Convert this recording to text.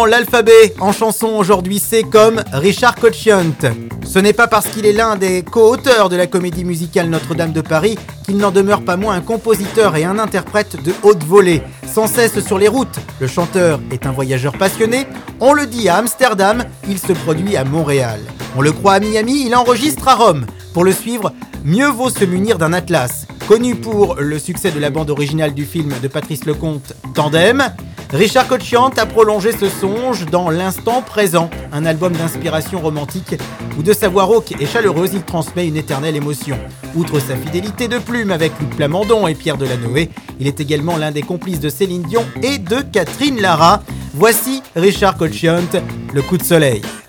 L'alphabet en chanson aujourd'hui, c'est comme Richard Cochiant. Ce n'est pas parce qu'il est l'un des co-auteurs de la comédie musicale Notre-Dame de Paris qu'il n'en demeure pas moins un compositeur et un interprète de haute volée. Sans cesse sur les routes, le chanteur est un voyageur passionné. On le dit à Amsterdam, il se produit à Montréal. On le croit à Miami, il enregistre à Rome. Pour le suivre, mieux vaut se munir d'un atlas. Connu pour le succès de la bande originale du film de Patrice Lecomte, Tandem, Richard Cochiant a prolongé ce songe dans l'instant présent, un album d'inspiration romantique où de sa voix rauque et chaleureuse, il transmet une éternelle émotion. Outre sa fidélité de plume avec Luc Plamondon et Pierre Delanoë, il est également l'un des complices de Céline Dion et de Catherine Lara. Voici Richard Cochiant, Le coup de soleil.